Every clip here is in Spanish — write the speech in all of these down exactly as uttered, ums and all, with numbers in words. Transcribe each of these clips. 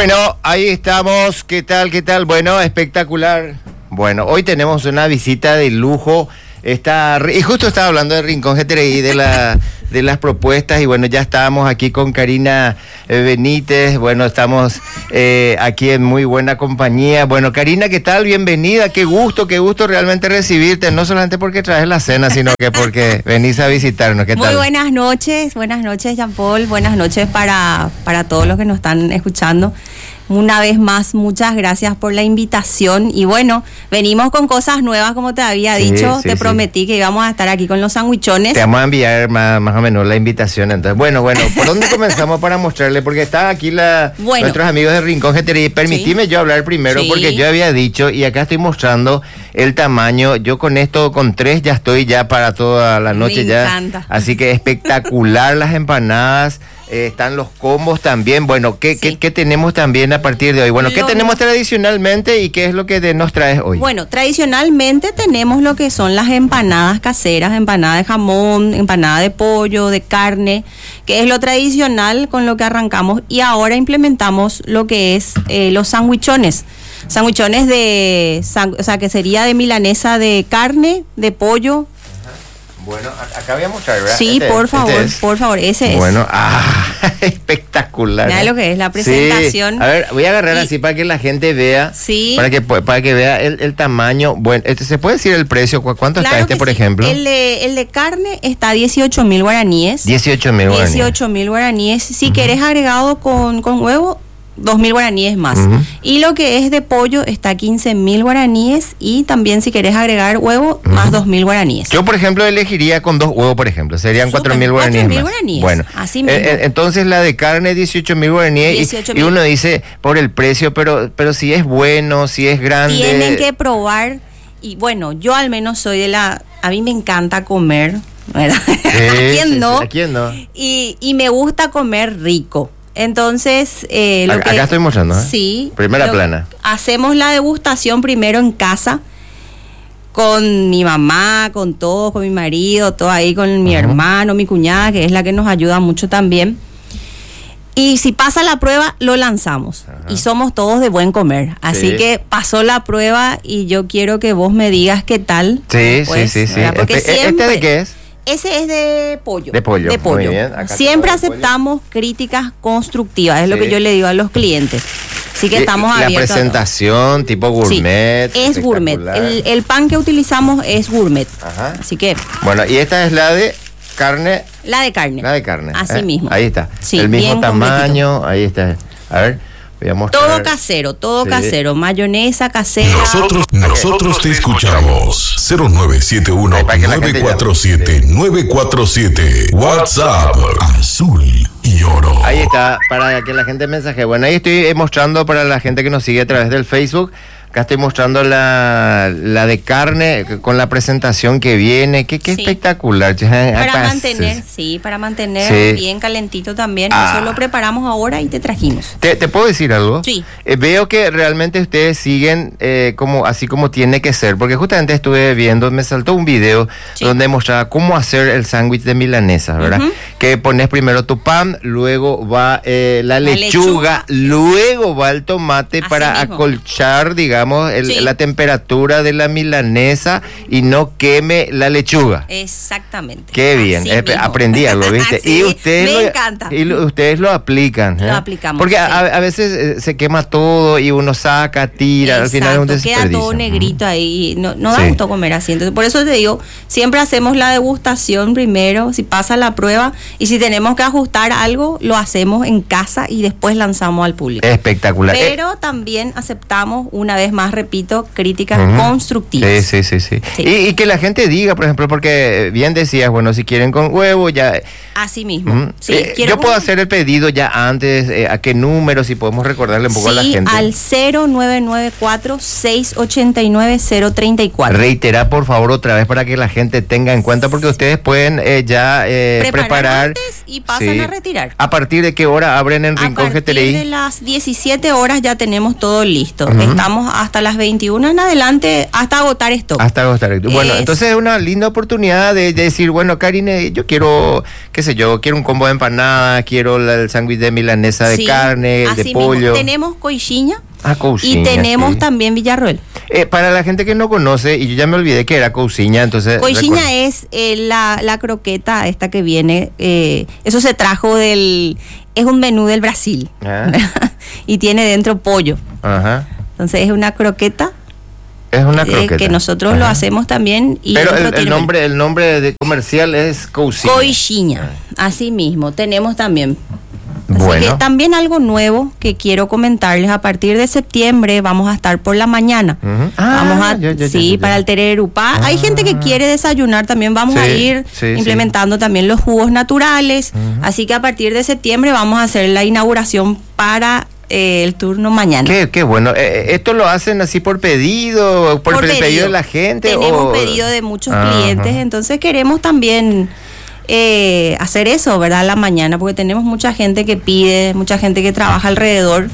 Bueno, ahí estamos. ¿Qué tal? ¿Qué tal? Bueno, espectacular. Bueno, hoy tenemos una visita de lujo. Está, y justo estaba hablando de Rincón G T R I, de la de las propuestas, y bueno, ya estábamos aquí con Karina eh, Benítez. Bueno, estamos eh, aquí en muy buena compañía. Bueno, Karina, ¿qué tal? Bienvenida, qué gusto, qué gusto realmente recibirte, no solamente porque traes la cena, sino que porque venís a visitarnos. ¿Qué muy tal? Muy buenas noches, buenas noches, Jean Paul, buenas noches para, para todos los que nos están escuchando. Una vez más, muchas gracias por la invitación. Y bueno, venimos con cosas nuevas, como te había sí, dicho. Sí, te sí. prometí que íbamos a estar aquí con los sandwichones. Te vamos a enviar más, más o menos la invitación. Entonces, bueno, bueno, ¿por dónde comenzamos para mostrarle? Porque están aquí la, bueno, nuestros amigos de Rincón G T R I. Permitime sí. yo hablar primero, sí. porque yo había dicho, y acá estoy mostrando el tamaño. Yo con esto, con tres, ya estoy ya para toda la noche. Me ya. encanta. Así que espectacular las empanadas. Eh, están los combos también. Bueno, ¿qué, sí. ¿qué, ¿qué tenemos también a partir de hoy? Bueno, ¿qué lo... tenemos tradicionalmente y qué es lo que de, nos traes hoy? Bueno, tradicionalmente tenemos lo que son las empanadas caseras, empanada de jamón, empanada de pollo, de carne, que es lo tradicional con lo que arrancamos, y ahora implementamos lo que es eh, los sandwichones. Sandwichones de, o sea, que sería de milanesa de carne, de pollo. Bueno, acá voy a mostrar, ¿verdad? Sí, este, por favor, este es. por favor, ese es. Bueno, ah, espectacular. Mira, ¿eh? Lo que es la presentación. Sí. A ver, voy a agarrar y, así para que la gente vea. Sí. Para que para que vea el, el tamaño. Bueno, este, ¿se puede decir el precio? ¿Cuánto claro está este, por sí. ejemplo? El de, el de carne está a dieciocho mil guaraníes. dieciocho mil guaraníes. dieciocho mil guaraníes. Si uh-huh. querés agregado con, con huevo, dos mil guaraníes más. Uh-huh. Y lo que es de pollo está a quince mil guaraníes, y también si querés agregar huevo, uh-huh. más dos mil guaraníes. Yo, por ejemplo, elegiría con dos huevos, por ejemplo. Serían cuatro mil guaraníes más. guaraníes. Bueno, así mismo. Eh, entonces la de carne, dieciocho mil guaraníes. dieciocho mil. Y, y uno dice, por el precio, pero, pero si es bueno, si es grande. Tienen que probar. Y bueno, yo al menos soy de la... A mí me encanta comer, ¿verdad? Sí, ¿A quién sí, no? Sí, ¿a quién no? Y, y me gusta comer rico. Entonces, eh, lo acá, que, acá estoy mostrando, ¿eh? Sí. Primera plana. Hacemos la degustación primero en casa, con mi mamá, con todos, con mi marido, todo ahí, con mi uh-huh. hermano, mi cuñada, que es la que nos ayuda mucho también. Y si pasa la prueba, lo lanzamos. Uh-huh. Y somos todos de buen comer. Así sí. que pasó la prueba y yo quiero que vos me digas qué tal. Sí, después, sí, sí, sí. Porque este, siempre, ¿Este de qué es? Ese es de pollo. De pollo. De pollo. Muy bien. Acá siempre aceptamos pollo. Críticas constructivas, es sí. lo que yo le digo a los clientes. Así que estamos la abiertos. La presentación tipo gourmet. Sí, es gourmet. El, el pan que utilizamos es gourmet. Ajá. Así que. Bueno, y esta es la de carne. La de carne. La de carne. Así ¿eh? mismo. Ahí está. Sí, el mismo tamaño. completito. Ahí está. A ver. Todo casero, todo sí. casero, mayonesa casera. Nosotros, nosotros te escuchamos. cero nueve siete uno, nueve cuatro siete, nueve cuatro siete. WhatsApp Azul y Oro. Ahí está, para que la gente mensaje. Bueno, ahí estoy mostrando para la gente que nos sigue a través del Facebook. Acá estoy mostrando la, la de carne con la presentación que viene. Qué, qué sí. espectacular. Para mantener, sí, para mantener sí. bien calentito también. Ah. Eso lo preparamos ahora y te trajimos. ¿Te, te puedo decir algo? Sí. Eh, veo que realmente ustedes siguen eh, como así como tiene que ser. Porque justamente estuve viendo, me saltó un video sí. donde mostraba cómo hacer el sándwich de milanesa, ¿verdad? Uh-huh. Que pones primero tu pan, luego va eh, la, la lechuga, lechuga, luego va el tomate así para mismo. Acolchar, digamos, El, sí. la temperatura de la milanesa y no queme la lechuga. Exactamente. Qué bien, eh, aprendí algo, ¿viste? sí, y ustedes me lo, encanta. Y lo, ustedes lo aplican. ¿eh? Lo aplicamos. Porque sí. a, a veces eh, se quema todo y uno saca, tira, exacto, al final es un desperdicio. Queda todo negrito ahí, no, no da sí. gusto comer así. Entonces, por eso te digo, siempre hacemos la degustación primero, si pasa la prueba, y si tenemos que ajustar algo, lo hacemos en casa y después lanzamos al público. Espectacular. Pero eh. también aceptamos, una vez más, repito, críticas uh-huh. constructivas. Sí, sí, sí, sí. sí. Y, y que la gente diga, por ejemplo, porque bien decías, bueno, si quieren con huevo, ya... Así mismo. Uh-huh. Sí, eh, yo puedo hacer el pedido ya antes, eh, ¿a qué número? Si podemos recordarle un poco sí, a la gente. al cero nueve nueve cuatro, seis ocho nueve, cero tres cuatro. Reitera, por favor, otra vez para que la gente tenga en cuenta, porque ustedes pueden eh, ya eh, preparar, preparar antes y pasan sí. a retirar. ¿A partir de qué hora abren en Rincón G T R I? A partir de las diecisiete horas ya tenemos todo listo. Uh-huh. Estamos hasta las veintiuna en adelante, hasta agotar stock. Hasta agotar stock. Bueno, es... entonces es una linda oportunidad de, de decir, bueno, Karine, yo quiero, qué sé yo, quiero un combo de empanada, quiero la, el sándwich de milanesa de sí, carne, de mismo. pollo. Tenemos coichiña. Ah, cousiña, y tenemos sí. también Villarroel. Eh, para la gente que no conoce, y yo ya me olvidé que era cousiña, entonces... Coichiña recuerdo. es eh, la, la croqueta esta que viene, eh, eso se trajo del... Es un menú del Brasil. Ah. Y tiene dentro pollo. Ajá. Entonces es una croqueta. Es una eh, croqueta. que nosotros Ajá. lo hacemos también. Y pero dentro el, el tiene nombre el nombre de comercial es cousiña. Coichiña. Así mismo, tenemos también. Así Bueno. que también algo nuevo que quiero comentarles, a partir de septiembre vamos a estar por la mañana. Uh-huh. Ah, Vamos a, ya, ya, sí, ya, ya. para el tererupá. Ah. Hay gente que quiere desayunar también, vamos Sí, a ir sí, implementando también los jugos naturales. Uh-huh. Así que a partir de septiembre vamos a hacer la inauguración para eh, el turno mañana. Qué, qué bueno. Eh, ¿Esto lo hacen así por pedido? ¿Por, Por el pedido. pedido. de la gente? Tenemos o... pedido de muchos Ajá. clientes, entonces queremos también eh, hacer eso, ¿verdad? A la mañana, porque tenemos mucha gente que pide, mucha gente que trabaja alrededor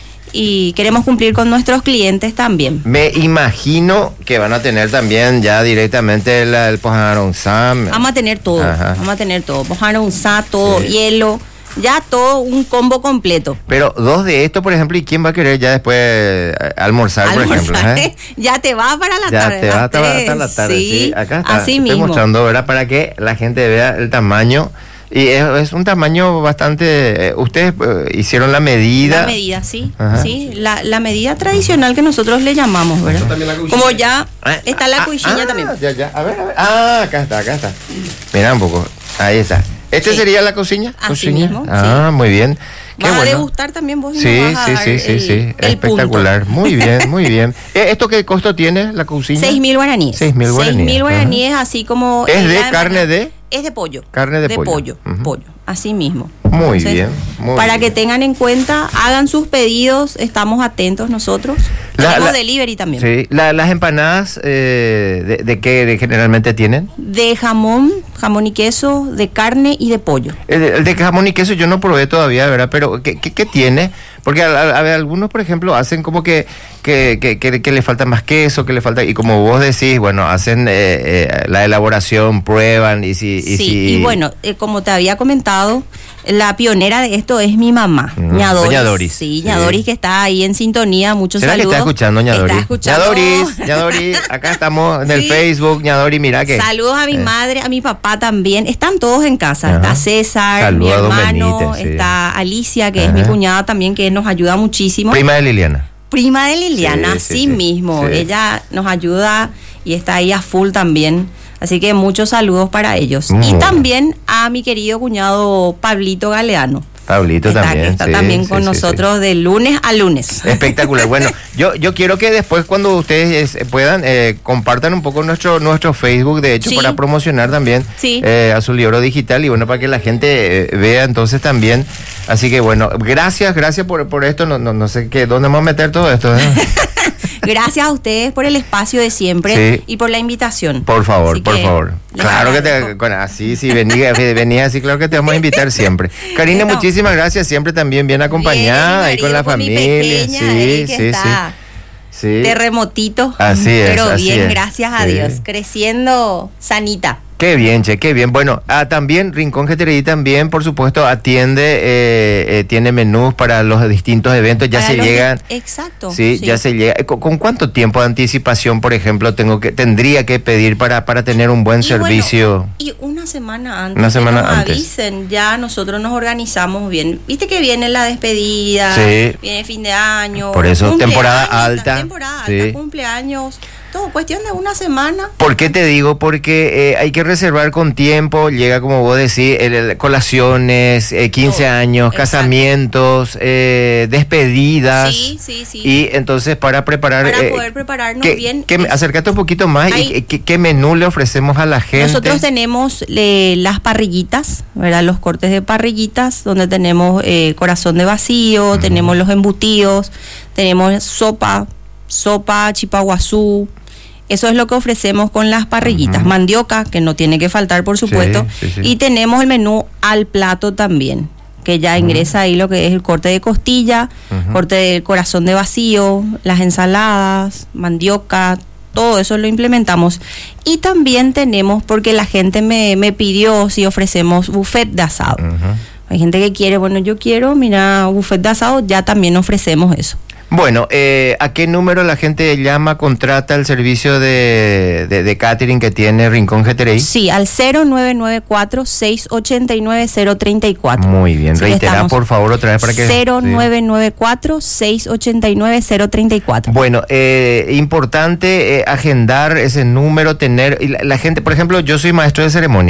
y queremos cumplir con nuestros clientes también. Me imagino que van a tener también ya directamente el, el Pojaron Sam. Vamos a tener todo, Ajá. vamos a tener todo, mojar un sa, todo, Sí. hielo, ya todo un combo completo. Pero dos de estos, por ejemplo, ¿y quién va a querer ya después eh, almorzar, por ejemplo? Almorzar, ¿eh? ya te va para la Ya tarde. te va las hasta, tres. hasta la tarde, sí. Sí, Acá está. así Estoy mismo. mostrando, ¿verdad? Para que la gente vea el tamaño. Y es, es un tamaño bastante... eh, ustedes eh, hicieron la medida. La medida, sí, Ajá. sí, la, la medida tradicional que nosotros le llamamos, ¿verdad? Como ya Ah, está la ah, cuichiña ah, también. Ya, ya. A ver, a ver. Ah, acá está, acá está. Mira un poco. Ahí está. ¿Este Sí. sería la cocina? Así ¿Cocina? mismo, Ah, muy bien. Qué Vas a bueno. degustar también vos y Sí, nos vas a sí, dar sí, sí, el- sí. el Espectacular. punto. Muy bien, muy bien. Eh, ¿Esto qué costo tiene la cocina? Seis mil guaraníes. Seis mil guaraníes. Seis mil guaraníes, así como... ¿Es el de la carne empanada. de? Es de pollo. Carne de pollo. pollo. Ujú. Pollo, así mismo. Muy bien, muy para bien. que tengan en cuenta, hagan sus pedidos, estamos atentos nosotros. La- Tenemos la- delivery también. Sí. La- las empanadas, eh, de, ¿de qué de- generalmente tienen? De jamón, jamón y queso, de carne y de pollo. El, el de jamón y queso yo no probé todavía, ¿verdad? Pero ¿qué, qué, qué tiene? Porque a, a- a ver, algunos, por ejemplo, hacen como que, que, que, que- que le falta más queso, que le falta... Y como vos decís, bueno, hacen eh, eh, la elaboración, prueban y si... Y sí, si, y bueno, eh, como te había comentado, la pionera de esto es mi mamá, Ujú. ña Doris. Doña Doris, Sí, sí. ña Doris, que está ahí en sintonía, muchos ¿Será saludos. que está escuchando, ña Doris? Está escuchando. ña Doris, ña Doris, acá estamos en el Sí. Facebook, ña Doris, mira que... Saludos a mi eh, madre, a mi papá también. Están todos en casa. Ajá. Está César, Saludos mi a hermano, Domenite, sí. está Alicia, que es Ajá. mi cuñada también, que nos ayuda muchísimo. Prima de Liliana. Prima de Liliana, Sí, sí, sí, sí. mismo. Sí. Ella nos ayuda y está ahí a full también. Así que muchos saludos para ellos. Muy y bien. también a mi querido cuñado Pablito Galeano. Pablito Está, también. que está sí, también sí, con sí, nosotros de lunes a lunes. Espectacular. Bueno, yo yo quiero que después cuando ustedes eh, puedan eh, compartan un poco nuestro nuestro Facebook, de hecho, Sí. para promocionar también Sí. eh, a su libro digital y bueno, para que la gente eh, vea entonces también. Así que bueno, gracias, gracias por, por esto. No, no, no sé qué, dónde vamos a meter todo esto. ¿eh? Gracias a ustedes por el espacio de siempre Sí. y por la invitación. Por favor, Así por que favor. les Claro que agradezco. te, con, así, sí, venía, venía así, claro que te vamos a invitar siempre. Karine, Bueno. muchísimas gracias, siempre también bien acompañada Bien, ahí mi con la marido, con mi familia. pequeña Sí, ahí que sí, sí. está. Sí. Terremotito. Así es, Pero así bien, es. gracias a Sí. Dios. Creciendo sanita. Qué bien, che, qué bien. Bueno, ah, también Rincón G T R I también, por supuesto, atiende, eh, eh, tiene menús para los distintos eventos, ya Para se los- llegan. Exacto. Sí, ya se llega. ¿Con, con cuánto tiempo de anticipación, por ejemplo, tengo que tendría que pedir para, para tener un buen Y servicio? bueno, y una semana antes. Una semana que nos antes. avisen, ya nosotros nos organizamos bien. Viste que viene la despedida, Sí. viene fin de año. Por eso, cumpleaños, temporada alta. Temporada Sí. alta, cumpleaños. Todo cuestión de una semana. ¿Por qué te digo? Porque eh, hay que reservar con tiempo, llega como vos decís, el- el- colaciones, eh, quince Todo, años, exacto. casamientos, eh, despedidas. Sí, sí, sí. Y entonces para preparar... Para eh, poder prepararnos ¿qué- bien. qué- es- acércate un poquito más Hay- y qué, qué menú le ofrecemos a la gente. Nosotros tenemos eh, las parrillitas, ¿verdad? Los cortes de parrillitas, donde tenemos eh, corazón de vacío, tenemos los embutidos, tenemos sopa, sopa, chipaguazú. Eso es lo que ofrecemos con las parrillitas. Ujú. Mandioca, que no tiene que faltar, por supuesto. Sí, sí, sí. Y tenemos el menú al plato también. que ya ingresa ahí lo que es el corte de costilla, uh-huh. corte del corazón de vacío, las ensaladas, mandioca, todo eso lo implementamos. Y también tenemos, porque la gente me, me pidió si ofrecemos buffet de asado. Uh-huh. Hay gente que quiere, bueno, yo quiero, mira, buffet de asado, ya también ofrecemos eso. Bueno, eh, ¿a qué número la gente llama, contrata el servicio de, de, de catering que tiene Rincón G T R I? Sí, al cero nueve nueve cuatro, seis ocho nueve, cero tres cuatro. Muy bien, sí, reitera por favor otra vez para que... cero nueve nueve cuatro, seis ocho nueve, cero tres cuatro. Bueno, eh, importante eh, agendar ese número, tener... La, la gente, por ejemplo, yo soy maestro de ceremonia.